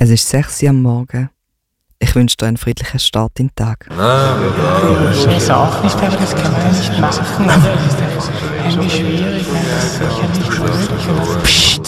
Es ist 6 Uhr am Morgen. Ich wünsche dir einen friedlichen Start in den Tag. Mir Sachen ist aber, das kann man ja nicht machen. Aber es ist einfach irgendwie schwierig, wenn das sicher nicht möglich ist. Psst!